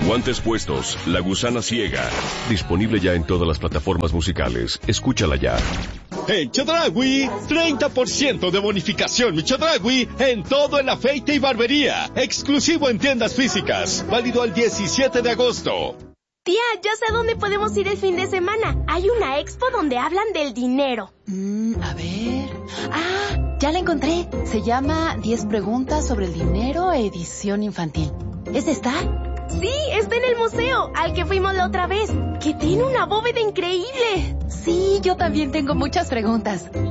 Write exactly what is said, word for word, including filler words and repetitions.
Guantes puestos, La Gusana Ciega. Disponible ya en todas las plataformas musicales. Escúchala ya. En Chedraui, treinta por ciento de bonificación mi Chedraui en todo el afeite y barbería. Exclusivo en tiendas físicas. Válido al diecisiete de agosto. Tía, ya sé dónde podemos ir el fin de semana. Hay una expo donde hablan del dinero. Mm, a ver... Ah, ya la encontré. Se llama diez preguntas sobre el dinero, edición infantil. ¿Es esta? Sí, está en el museo, al que fuimos la otra vez, que tiene una bóveda increíble. Sí, yo también tengo muchas preguntas.